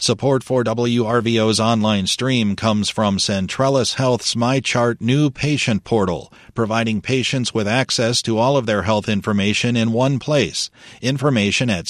Support for WRVO's online stream comes from Centrellis Health's MyChart new patient portal, providing patients with access to all of their health information in one place. Information at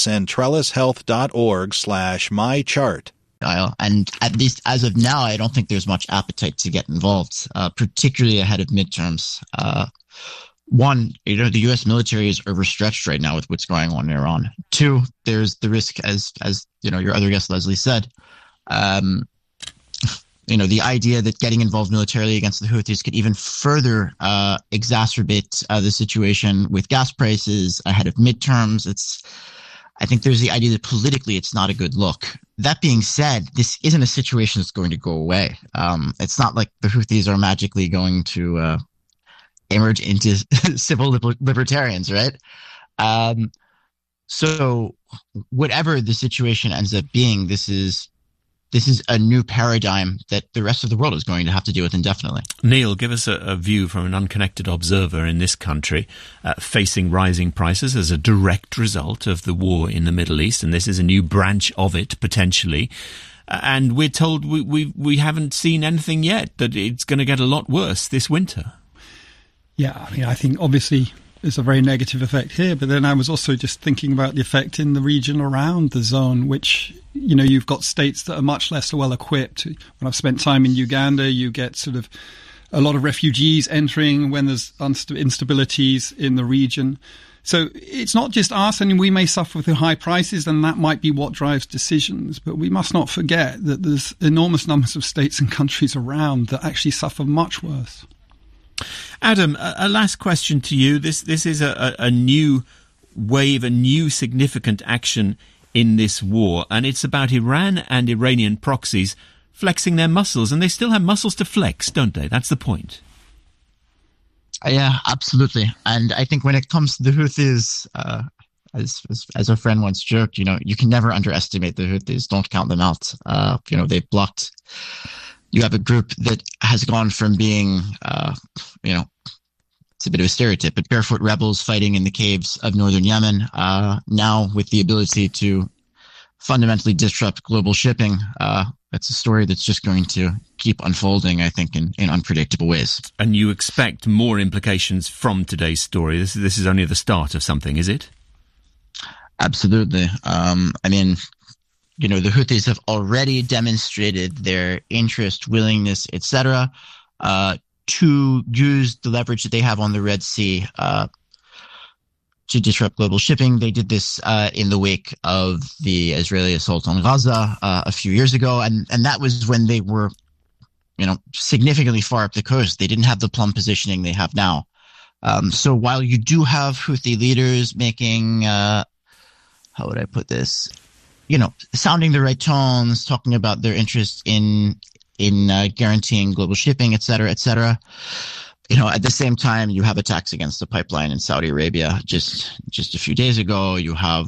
centrellishealth.org/mychart. And at least as of now, I don't think there's much appetite to get involved, particularly ahead of midterms. One, the U.S. military is overstretched right now with what's going on in Iran. Two, there's the risk, as your other guest Leslie said, the idea that getting involved militarily against the Houthis could even further exacerbate the situation with gas prices ahead of midterms. I think there's the idea that politically it's not a good look. That being said, this isn't a situation that's going to go away. It's not like the Houthis are magically going to emerge into civil libertarians, right? So whatever the situation ends up being, this is a new paradigm that the rest of the world is going to have to deal with indefinitely. Neil, give us a view from an unconnected observer in this country facing rising prices as a direct result of the war in the Middle East, and this is a new branch of it, potentially. And we're told we haven't seen anything yet, that it's going to get a lot worse this winter. Yeah, I think obviously there's a very negative effect here, but then I was also just thinking about the effect in the region around the zone, which, you've got states that are much less well equipped. When I've spent time in Uganda, you get sort of a lot of refugees entering when there's instabilities in the region. So it's not just us, and we may suffer with the high prices, and that might be what drives decisions. But we must not forget that there's enormous numbers of states and countries around that actually suffer much worse. Adam, a last question to you. This is a new wave, a new significant action in this war, and it's about Iran and Iranian proxies flexing their muscles, and they still have muscles to flex, don't they? That's the point. Yeah, absolutely. And I think when it comes to the Houthis, as a friend once joked, you can never underestimate the Houthis. Don't count them out. They've blocked. You have a group that has gone from being, it's a bit of a stereotype, but barefoot rebels fighting in the caves of northern Yemen, now with the ability to fundamentally disrupt global shipping. That's a story that's just going to keep unfolding, I think, in unpredictable ways. And you expect more implications from today's story. This is only the start of something, is it? Absolutely. The Houthis have already demonstrated their interest, willingness, etc., to use the leverage that they have on the Red Sea to disrupt global shipping. They did this in the wake of the Israeli assault on Gaza a few years ago, and that was when they were, significantly far up the coast. They didn't have the plumb positioning they have now. So while you do have Houthi leaders making, how would I put this? Sounding the right tones, talking about their interest in guaranteeing global shipping, et cetera, et cetera. At the same time, you have attacks against the pipeline in Saudi Arabia just a few days ago. You have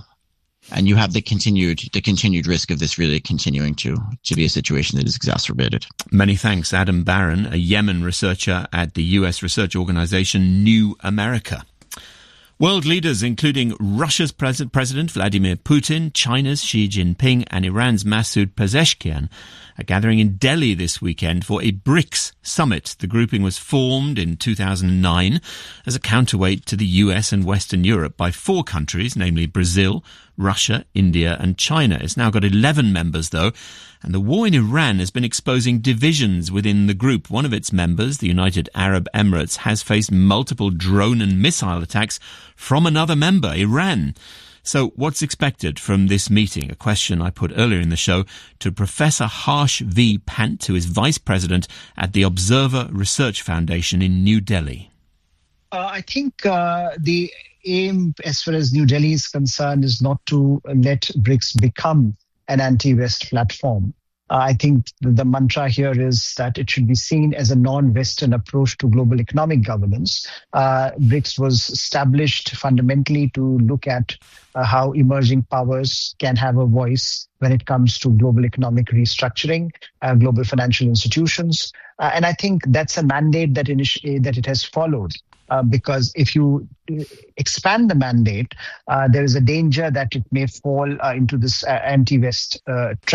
the continued risk of this really continuing to be a situation that is exacerbated. Many thanks, Adam Barron, a Yemen researcher at the U.S. research organization New America. World leaders, including Russia's President Vladimir Putin, China's Xi Jinping, and Iran's Masoud Pezeshkian, are gathering in Delhi this weekend for a BRICS summit. The grouping was formed in 2009 as a counterweight to the US and Western Europe by 4 countries, namely Brazil, Russia, India, and China. It's now got 11 members, though, and the war in Iran has been exposing divisions within the group. One of its members, the United Arab Emirates, has faced multiple drone and missile attacks from another member, Iran. So what's expected from this meeting? A question I put earlier in the show to Professor Harsh V. Pant, who is Vice President at the Observer Research Foundation in New Delhi. I think the aim, as far as New Delhi is concerned, is not to let BRICS become an anti-West platform. I think the mantra here is that it should be seen as a non-Western approach to global economic governance. BRICS was established fundamentally to look at how emerging powers can have a voice when it comes to global economic restructuring, global financial institutions. And I think that's a mandate that it has followed. Because if you expand the mandate, there is a danger that it may fall into this anti-West trap.